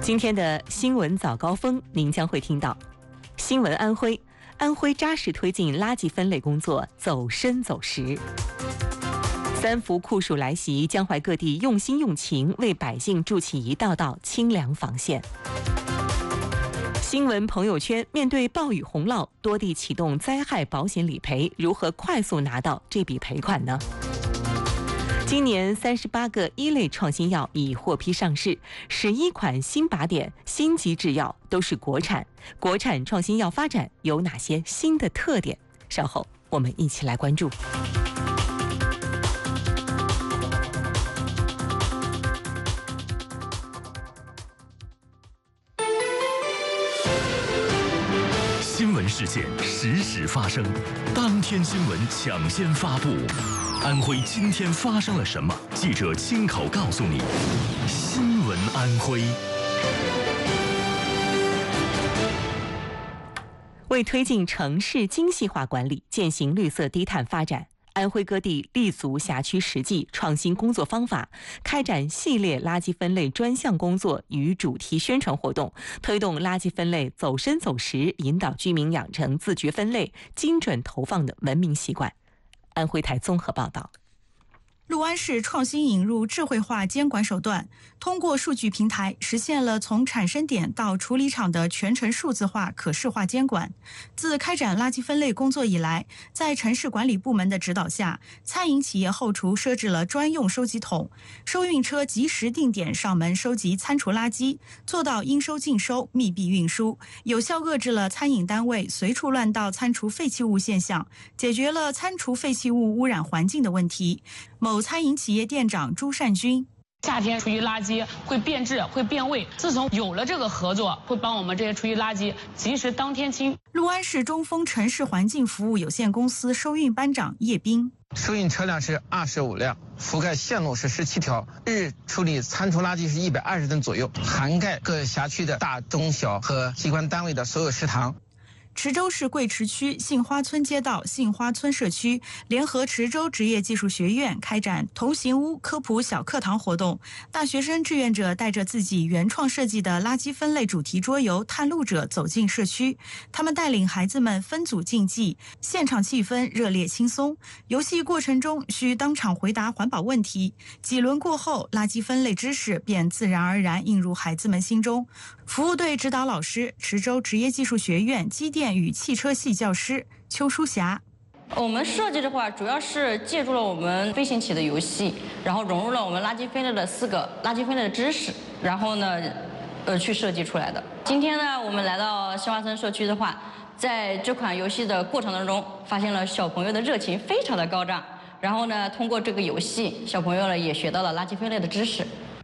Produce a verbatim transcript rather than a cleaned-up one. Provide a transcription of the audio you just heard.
今天的新闻早高峰，您将会听到：新闻安徽，安徽扎实推进垃圾分类工作，走深走实。三伏酷暑来袭，江淮各地用心用情，为百姓筑起一道道清凉防线。新闻朋友圈，面对暴雨洪涝，多地启动灾害保险理赔，如何快速拿到这笔赔款呢？今年三十八个一类创新药已获批上市，十一款新靶点、新级制药都是国产。国产创新药发展有哪些新的特点？稍后我们一起来关注。 新闻事件实时发生，当天新闻抢先发布。安徽今天发生了什么？记者亲口告诉你。新闻安徽。 为推进城市精细化管理，践行绿色低碳发展，安徽各地立足辖区实际，创新工作方法，开展系列垃圾分类专项工作与主题宣传活动，推动垃圾分类走深走实，引导居民养成自觉分类、精准投放的文明习惯。安徽台综合报道。 六安市创新引入智慧化监管手段，通过数据平台实现了从产生点到处理厂的全程数字化可视化监管。自开展垃圾分类工作以来，在城市管理部门的指导下，餐饮企业后厨设置了专用收集桶，收运车及时定点上门收集餐厨垃圾，做到应收尽收、密闭运输，有效遏制了餐饮单位随处乱倒餐厨废弃物现象，解决了餐厨废弃物污染环境的问题。某餐饮企业店长朱善军： 夏天厨余垃圾会变质、会变味。自从有了这个合作，会帮我们这些厨余垃圾及时当天清。 六安市中丰城市环境服务有限公司收运班长叶斌： 收运车辆是二十五辆，覆盖线路是十七条，日处理餐厨垃圾是一百二十吨左右，涵盖各辖区的大中小和机关单位的所有食堂。 池州市贵池区杏花村街道杏花村社区联合池州职业技术学院开展同行屋科普小课堂活动，大学生志愿者带着自己原创设计的垃圾分类主题桌游探路者走进社区，他们带领孩子们分组竞技，现场气氛热烈轻松。游戏过程中需当场回答环保问题，几轮过后，垃圾分类知识便自然而然映入孩子们心中。服务队指导老师，池州职业技术学院机电与汽车系教师邱淑霞： 我们设计的话，主要是借助了我们飞行棋的游戏，然后融入了我们垃圾分类的四个垃圾分类的知识，然后呢，呃，去设计出来的。今天呢，我们来到杏花村社区的话，在这款游戏的过程当中，发现了小朋友的热情非常的高涨。然后呢，通过这个游戏，小朋友呢也学到了垃圾分类的知识。